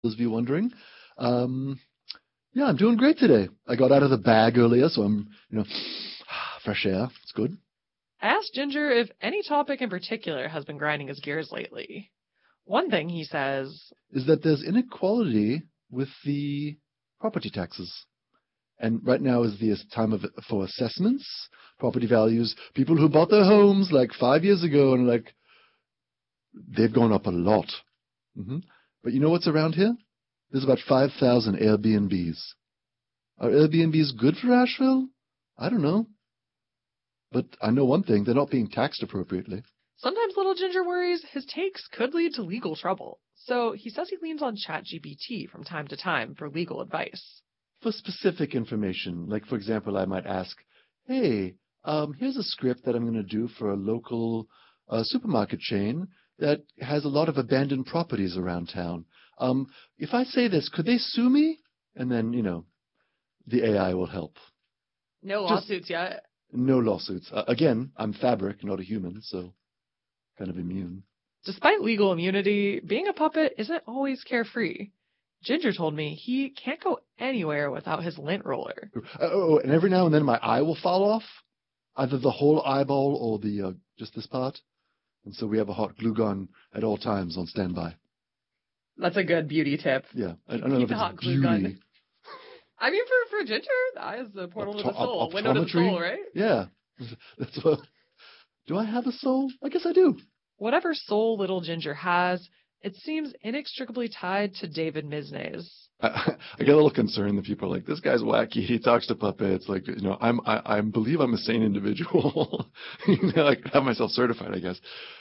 those of you wondering. Um, yeah, I'm doing great today. I got out of the bag earlier, so I'm fresh air. It's good. I asked Ginger if any topic in particular has been grinding his gears lately. One thing he says, Is that there's inequality with the property taxes. And right now is the time for assessments, property values. People who bought their homes like 5 years ago and they've gone up a lot. But you know what's around here? There's about 5,000 Airbnbs. Are Airbnbs good for Asheville? I don't know. But I know one thing, they're not being taxed appropriately. sometimes little Ginger worries his takes could lead to legal trouble. So he says he leans on ChatGPT from time to time for legal advice. For specific information, like for example, I might ask, hey, here's a script that I'm going to do for a local supermarket chain that has a lot of abandoned properties around town. If I say this, could they sue me? And then, the AI will help. No lawsuits yet. No lawsuits. Again, I'm fabric, not a human, so kind of immune. Despite legal immunity, being a puppet isn't always carefree. Ginger told me he can't go anywhere without his lint roller. Oh, and every now and then my eye will fall off, either the whole eyeball or the just this part. And so we have a hot glue gun at all times on standby. That's a good beauty tip. Yeah, I don't know if it's beauty. Gun. I mean, for Ginger, the eye is the portal to the soul, window to the soul, right? Yeah, that's what. Do I have a soul? I guess I do. Whatever soul little Ginger has, it seems inextricably tied to David Misnes. I get a little concerned that people are like, this guy's wacky. He talks to puppets. Like, I believe I'm a sane individual. I have myself certified, I guess,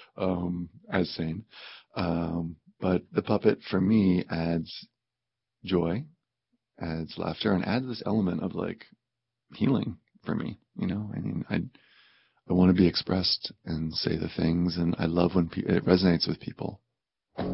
as sane. But the puppet for me adds joy, adds laughter, and adds this element of like healing for me. I want to be expressed and say the things, and I love when it resonates with people.